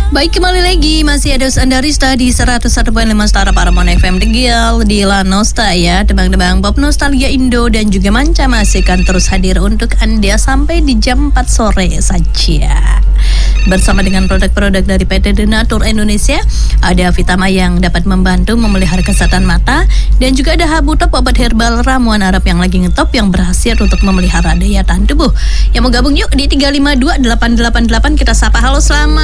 Baik, kembali lagi masih ada Andarista di 101.5 Setara Paramount FM Tegil di La Nosta ya. Tebang-tebang pop nostalgia Indo dan juga manca masih akan terus hadir untuk Anda sampai di jam 4 sore saja. Bersama dengan produk-produk dari PT Denatur Indonesia, ada Vitama yang dapat membantu memelihara kesehatan mata, dan juga ada Habutop, obat herbal ramuan Arab yang lagi ngetop yang berhasil untuk memelihara daya tahan tubuh. Yang mau gabung yuk di 3528888, kita sapa. Halo, selamat